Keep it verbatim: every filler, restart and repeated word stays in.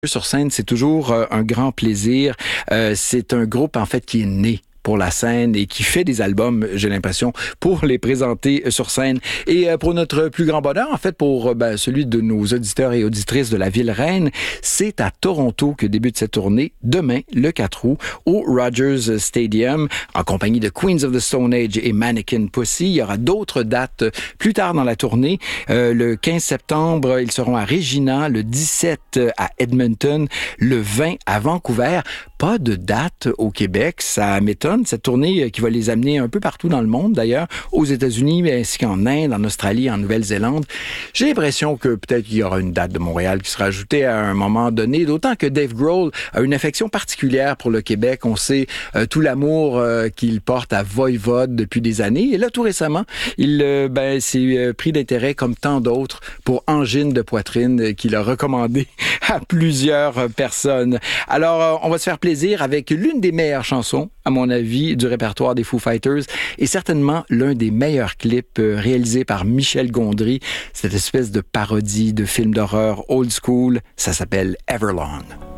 Sur scène, c'est toujours euh, un grand plaisir. Euh, c'est un groupe, en fait, qui est né pour la scène et qui fait des albums, j'ai l'impression, pour les présenter sur scène. Et euh, pour notre plus grand bonheur, en fait, pour ben, celui de nos auditeurs et auditrices de la ville reine, c'est à Toronto que débute cette tournée, demain, le quatre août, au Rogers Stadium, en compagnie de Queens of the Stone Age et Mannequin Pussy. Il y aura d'autres dates plus tard dans la tournée. Euh, le quinze septembre, ils seront à Regina, le dix-sept à Edmonton, le vingt à Vancouver. Pas de date au Québec, ça m'étonne. Cette tournée qui va les amener un peu partout dans le monde, d'ailleurs, aux États-Unis, ainsi qu'en Inde, en Australie, en Nouvelle-Zélande. J'ai l'impression que peut-être qu'il y aura une date de Montréal qui sera ajoutée à un moment donné, d'autant que Dave Grohl a une affection particulière pour le Québec. On sait euh, tout l'amour euh, qu'il porte à Voivode depuis des années. Et là, tout récemment, il euh, ben, s'est euh, pris d'intérêt, comme tant d'autres, pour Angine de poitrine, euh, qu'il a recommandé à plusieurs personnes. Alors, euh, on va se faire plaisir avec l'une des meilleures chansons, à mon avis, du répertoire des Foo Fighters et certainement l'un des meilleurs clips euh, réalisés par Michel Gondry. Cette espèce de parodie de film d'horreur old school, ça s'appelle Everlong.